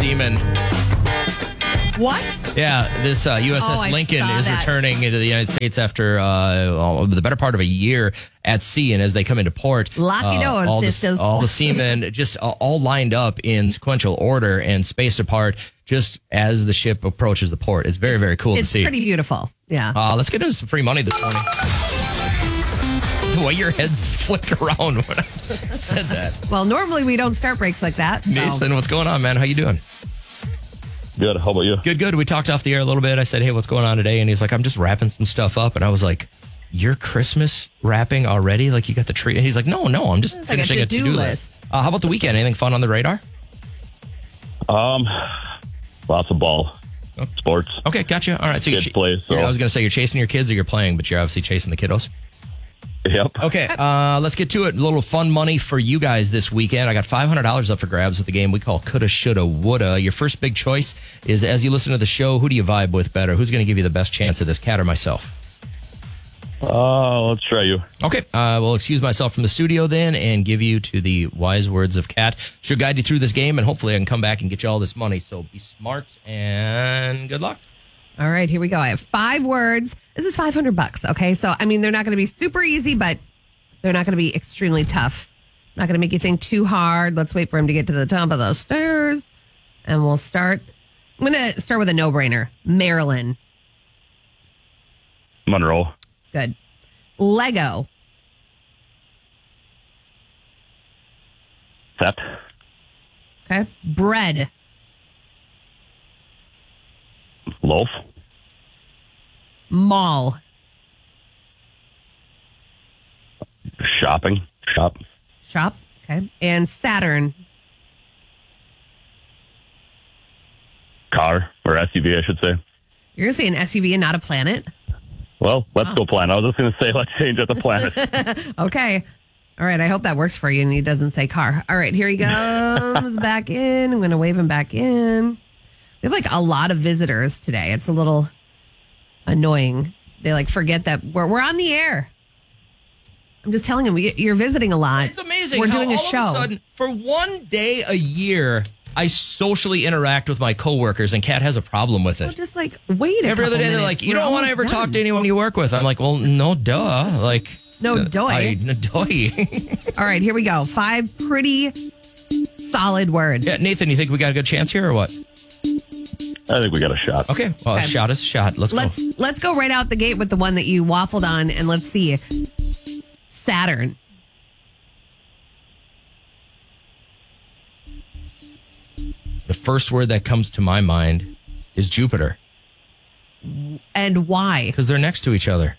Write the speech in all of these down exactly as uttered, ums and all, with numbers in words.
seaman. What? Yeah, this uh, U S S Oh, I Lincoln saw is that. returning into the United States after uh, the better part of a year at sea. And as they come into port, Lucky uh, doors, all, sisters. the, all the seamen just uh, all lined up in sequential order and spaced apart just as the ship approaches the port. It's very, very cool It's to see. pretty beautiful. Yeah. Uh, let's get into some free money this morning. The way your head's flipped around when I said that. Well, normally we don't start breaks like that. So. Nathan, what's going on, man? How you doing? Good. How about you? Good, good. We talked off the air a little bit. I said, hey, what's going on today? And he's like, I'm just wrapping some stuff up. And I was like, you're Christmas wrapping already? Like you got the tree? And he's like, no, no, I'm just It's like finishing a a to-do to-do list. list. Uh, how about the weekend? Anything fun on the radar? Um, lots of ball, Oh. sports. Okay, gotcha. All right. So Kids you're, play, so- I was going to say you're chasing your kids or you're playing, but you're obviously chasing the kiddos. Yep. Okay, uh, let's get to it. A little fun money for you guys this weekend. I got five hundred dollars up for grabs with the game we call Coulda, Shoulda, Woulda. Your first big choice is, as you listen to the show, who do you vibe with better? Who's going to give you the best chance at this, Cat or myself? Uh, let's try you. Okay, uh, we'll excuse myself from the studio then and give you to the wise words of Cat. Should guide you through this game, and hopefully I can come back and get you all this money. So be smart and good luck. All right, here we go. I have five words. This is five hundred bucks. Okay. So, I mean, they're not going to be super easy, but they're not going to be extremely tough. Not going to make you think too hard. Let's wait for him to get to the top of those stairs. And we'll start. I'm going to start with a no brainer. Maryland. Monroe. Good. Lego. Set. Okay. Bread. Loaf. Mall. Shopping. Shop. Shop. Okay. And Saturn. Car. Or S U V, I should say. You're going to say an S U V and not a planet? Well, let's go planet. I was just going to say let's change it to planet. Okay. All right. I hope that works for you and he doesn't say car. All right. Here he comes back in. I'm going to wave him back in. We have like a lot of visitors today. It's a little annoying. They like forget that we're, we're on the air. I'm just telling them we, you're visiting a lot. It's amazing. We're how doing a all show. Of a sudden, for one day a year, I socially interact with my coworkers, and Kat has a problem with it. Well, just like wait a Every other couple day, they're minutes. like, you We're don't want to almost ever talk done. to anyone you work with. I'm like, well, no, duh. Like, No uh, doy. I, no doy. All right, here we go. Five pretty solid words. Yeah, Nathan, you think we got a good chance here or what? I think we got a shot. Okay, well, Okay. a shot is a shot. Let's, Let's go. let's go right out the gate with the one that you waffled on, and let's see. Saturn. The first word that comes to my mind is Jupiter, And why? because they're next to each other.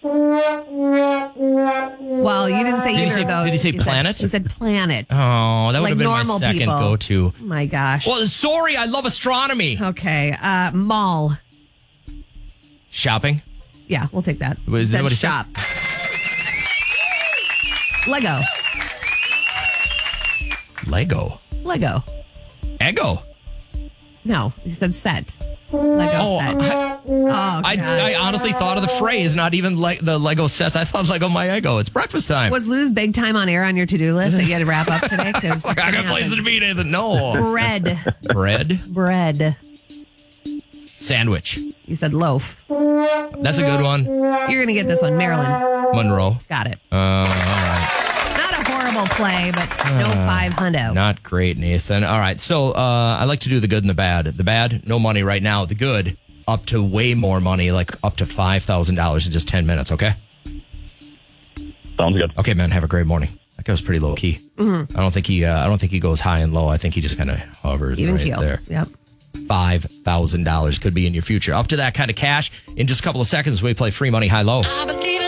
Well, you didn't say Did he either say- of those. did he say You planet? Said, you said planet. Oh, that would Like have been my normal second people. go-to. Oh my gosh. Well, sorry, I love astronomy. Okay. Uh, mall. Shopping. Yeah, we'll take that. Was that Said what he said? shop. Lego. Lego. Lego. Ego. No, he said set. Lego Oh, set. I, oh, I, God. I honestly thought of the phrase, not even like the Lego sets. I thought Lego my ego. It's breakfast time. Was Lou's big time on air on your to-do list that you had to wrap up today? 'Cause Like, I got places to be, Nathan. No. Bread. Bread. Bread. Sandwich. You said loaf. That's a good one. You're going to get this one. Maryland. Monroe. Got it. Uh, all right. Not a horrible play, but no five hundo. Not great, Nathan. All right. So uh, I like to do the good and the bad. The bad, no money right now. The good, up to way more money, like up to five thousand dollars in just ten minutes, okay? Sounds good. Okay, man. Have a great morning. That guy was pretty low key. Mm-hmm. I don't think he. Uh, I don't think he goes high and low. I think he just kind of hovers Even right keel. there. Yep. Five thousand dollars could be in your future. Up to that kind of cash in just a couple of seconds. We play free money high low.